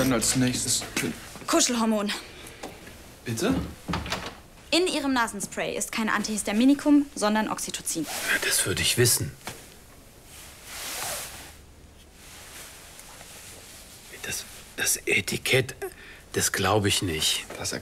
denn als nächstes? Kuschelhormon. Bitte? In Ihrem Nasenspray ist kein Antihistaminikum, sondern Oxytocin. Ja, das würde ich wissen. Das Etikett, das glaube ich nicht. Das